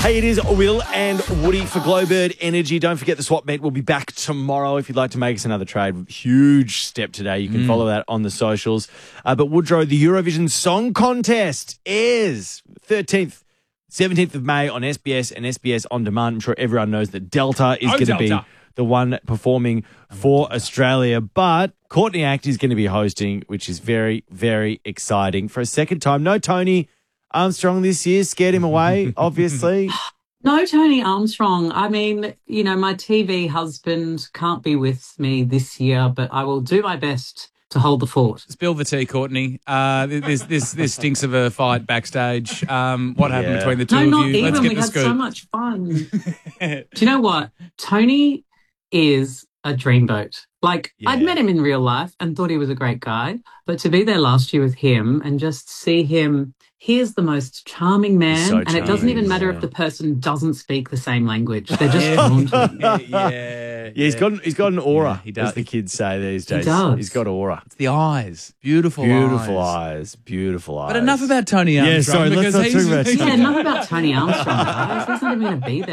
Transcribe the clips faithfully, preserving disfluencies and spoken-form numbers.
Hey, it is Will and Woody for Glowbird Energy. Don't forget the swap meet will be back tomorrow if you'd like to make us another trade. Huge step today. You can mm. follow that on the socials. Uh, but Woodrow, the Eurovision Song Contest is thirteenth, seventeenth of May on S B S and S B S On Demand. I'm sure everyone knows that Delta is oh, going to be the one performing for Australia. But Courtney Act is going to be hosting, which is very, very exciting. For a second time, no Tony Armstrong this year, scared him away, obviously. No, Tony Armstrong. I mean, you know, my T V husband can't be with me this year, but I will do my best to hold the fort. Spill the tea, Courtney. Uh, this this this stinks of a fight backstage. Um, what happened yeah. between the two no, of not you? Even. Let's get we the had scoop. so much fun. Do you know what? Tony is a dreamboat. Like, yeah. I'd met him in real life and thought he was a great guy, but to be there last year with him and just see him, he is the most charming man, so and charming, it doesn't even matter yeah. if the person doesn't speak the same language. They're just drawn to him. Yeah, yeah, yeah. He's got he's got an aura. Yeah, he does. As the kids say these days. He does. He's got aura. It's the eyes, beautiful, beautiful eyes. eyes, beautiful eyes. But enough about Tony Armstrong. Yeah, sorry, let's not talk about yeah, enough about Tony Armstrong, guys. He's not even going to be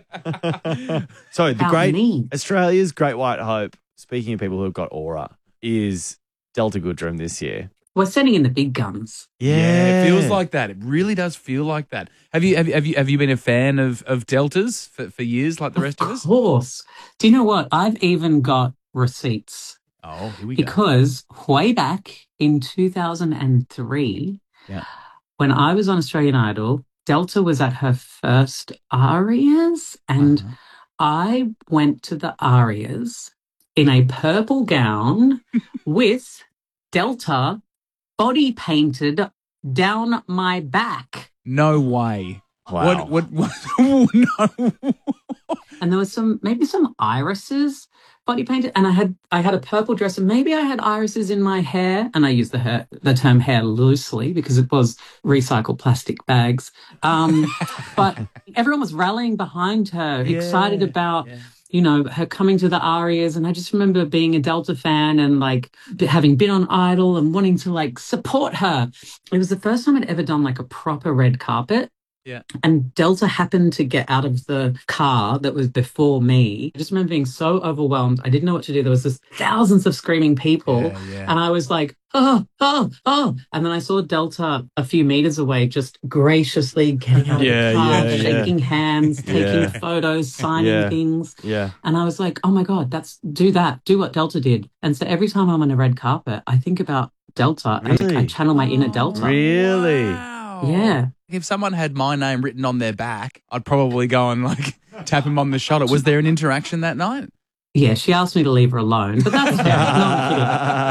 there. So the about great me. Australia's Great White Hope. Speaking of people who've got aura, is Delta Goodrem this year. We're sending in the big guns. Yeah. yeah, it feels like that. It really does feel like that. Have you have you have you, have you been a fan of, of Deltas for, for years, like the rest of, of us? Of course. Do you know what? I've even got receipts. Oh, here we go. Because way back in two thousand three, yeah. when I was on Australian Idol, Delta was at her first Arias, and uh-huh. I went to the Arias in a purple gown with Delta body painted down my back. No way. Wow. What, what, what, no. And there was some, maybe some irises body painted. And I had, I had a purple dress and maybe I had irises in my hair. And I use the hair, the term hair loosely because it was recycled plastic bags. Um, but everyone was rallying behind her, yeah, excited about, yeah. you know, her coming to the Arias. And I just remember being a Delta fan and like having been on Idol and wanting to like support her. It was the first time I'd ever done like a proper red carpet. Yeah. And Delta happened to get out of the car that was before me. I just remember being so overwhelmed. I didn't know what to do. There was just thousands of screaming people. Yeah, yeah. And I was like, oh, oh, oh. And then I saw Delta a few meters away just graciously getting out of yeah, the car, yeah, shaking yeah. hands, taking yeah. photos, signing yeah. things. Yeah. And I was like, oh my God, that's do that. Do what Delta did. And so every time I'm on a red carpet, I think about Delta really? and I channel my inner Delta. Really? Wow. Yeah. If someone had my name written on their back, I'd probably go and like tap him on the shoulder. Was there an interaction that night? Yeah, she asked me to leave her alone, but that's fair. No,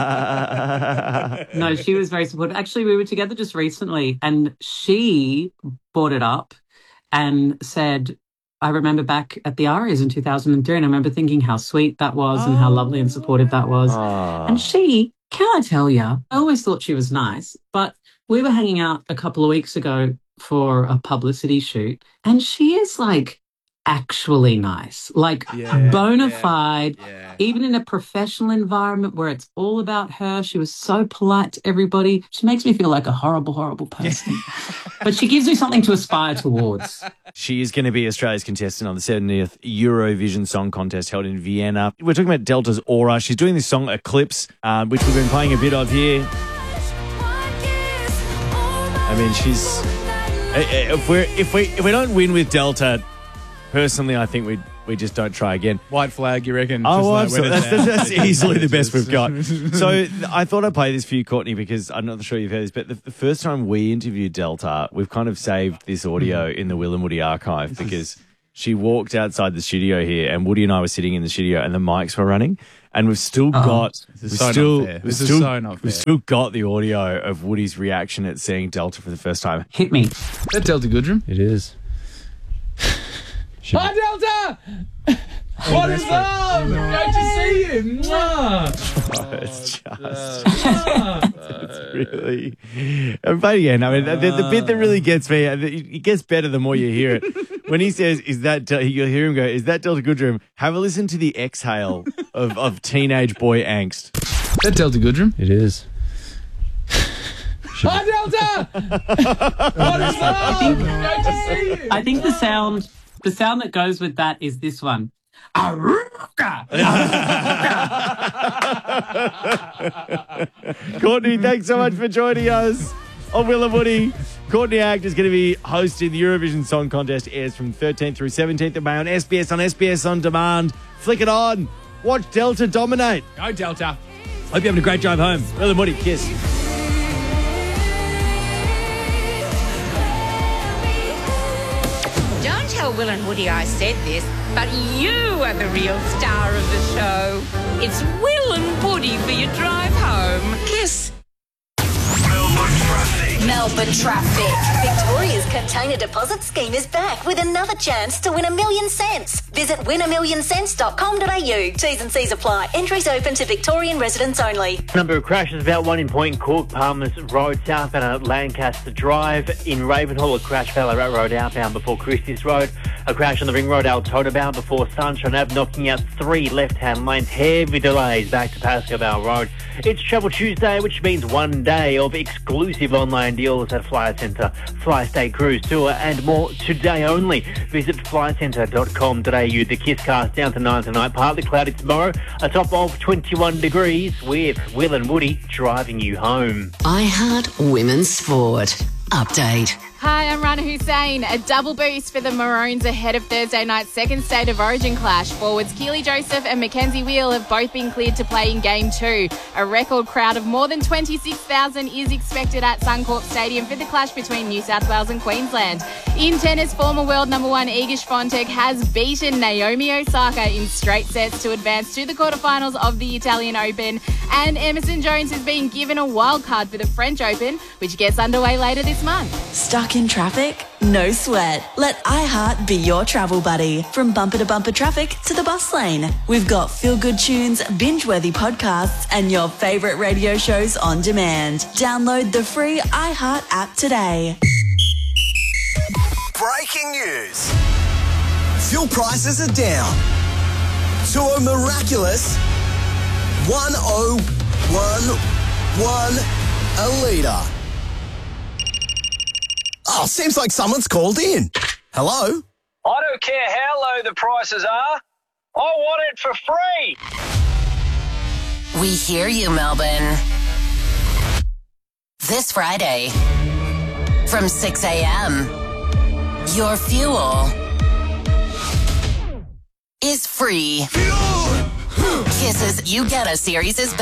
I'm kidding. No, she was very supportive. Actually, we were together just recently and she brought it up and said, I remember back at the Arias in two thousand three and I remember thinking how sweet that was oh. and how lovely and supportive that was. Oh. And she, can I tell you, I always thought she was nice, but we were hanging out a couple of weeks ago for a publicity shoot and she is like actually nice, like yeah, bona yeah, fide, yeah. even in a professional environment where it's all about her. She was so polite to everybody. She makes me feel like a horrible, horrible person. But she gives me something to aspire towards. She is going to be Australia's contestant on the seventieth Eurovision Song Contest held in Vienna. We're talking about Delta's aura. She's doing this song Eclipse, um, which we've been playing a bit of here. I mean, she's if we if we if we don't win with Delta, personally, I think we we just don't try again. White flag, you reckon? Oh, just well, like absolutely. That's, that's, that's easily the best we've got. So I thought I'd play this for you, Courtney, because I'm not sure you've heard this, but the, the first time we interviewed Delta, we've kind of saved this audio in the Will and Woody archive because she walked outside the studio here, and Woody and I were sitting in the studio, and the mics were running. And we've still oh, got, we've so still, we've we've still, still, so not fair. we've still got the audio of Woody's reaction at seeing Delta for the first time. Hit me. Is that Delta Goodrem? It is. Hi, Delta! What is up? Great to see you. Oh, it's just, it's really. But again, I mean, the, the bit that really gets me, it gets better the more you hear it. When he says, "Is that?" You'll hear him go, "Is that Delta Goodrem?" Have a listen to the exhale of, of teenage boy angst. Is that Delta Goodrem? It is. question. Hi, Delta! What is that? Great to see you. I think the sound, the sound that goes with that is this one. Aruka! Courtney, thanks so much for joining us on Will and Woody. Courtney Act is going to be hosting the Eurovision Song Contest. Airs from thirteenth through seventeenth of May on S B S, on S B S On Demand. Flick it on. Watch Delta dominate. Go, Delta. Hope you're having a great drive home. Will and Woody, kiss. Don't tell Will and Woody I said this, but you are the real star of the show. It's Will and Woody for your drive home. Kiss. Melbourne traffic. Melbourne traffic. Victoria's container deposit scheme is back with another chance to win a million cents. Visit win a million cents dot com dot a u. T's and C's apply. Entries open to Victorian residents only. Number of crashes, about one in Point Cook, Palmers Road southbound at Lancaster Drive. In Ravenhall, a crash fell at Road outbound before Christie's Road. A crash on the Ring Road Altona bound before Sunshine Ave, knocking out three left-hand lanes. Heavy delays back to Pascoe Vale Road. It's Travel Tuesday, which means one day of exclusive online deals at Fly Centre, Fly State Cruise Tour and more today only. Visit fly centre dot com dot a u. The Kisscast down to nine tonight, partly cloudy tomorrow, a top of twenty-one degrees with Will and Woody driving you home. iHeart Women's Sport. Update. Hi, I'm Rana Hussein. A double boost for the Maroons ahead of Thursday night's second State of Origin clash. Forwards Keely Joseph and Mackenzie Wheel have both been cleared to play in Game two. A record crowd of more than twenty-six thousand is expected at Suncorp Stadium for the clash between New South Wales and Queensland. In tennis, former world number one Iga Swiatek has beaten Naomi Osaka in straight sets to advance to the quarterfinals of the Italian Open. And Emerson Jones has been given a wild card for the French Open, which gets underway later this month. Stuck in traffic? No sweat. Let iHeart be your travel buddy. From bumper to bumper traffic to the bus lane. We've got feel-good tunes, binge-worthy podcasts, and your favourite radio shows on demand. Download the free iHeart app today. Breaking news. Fuel prices are down to a miraculous one oh one one a litre. Oh, seems like someone's called in. Hello? I don't care how low the prices are. I want it for free. We hear you, Melbourne. This Friday, from six a.m., your fuel is free. Kisses You Get a series is back.